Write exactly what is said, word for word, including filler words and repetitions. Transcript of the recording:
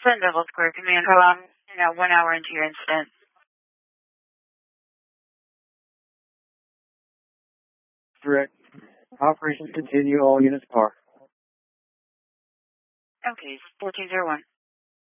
Sun Devil Square Command. How long? Now one hour into your incident. Correct. Operations continue. All units par. Okay, fourteen zero one.